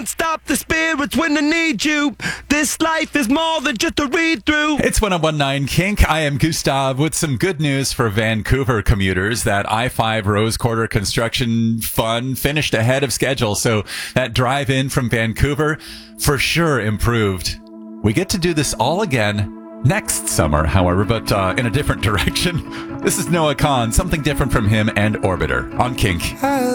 Stop the spirits when I need you. This life is more than just a read-through. It's 101.9 Kink. I am Gustav with some good news for Vancouver commuters. That I-5 Rose Quarter construction fund finished ahead of schedule, so that drive in from Vancouver for sure improved. We get to do this all again next summer, however, but in a different direction. This is Noah Kahn, something different from him and Orbiter on Kink.